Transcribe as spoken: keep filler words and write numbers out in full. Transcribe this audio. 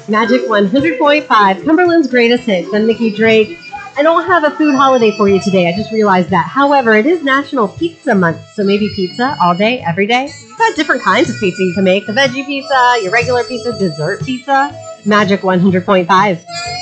Magic one hundred point five, Cumberland's greatest hits. I'm Nikki Drake. I don't have a food holiday for you today. I just realized that. However, it is National Pizza Month, so maybe pizza all day, every day. We've got different kinds of pizza you can make. The veggie pizza, your regular pizza, dessert pizza. Magic one hundred point five.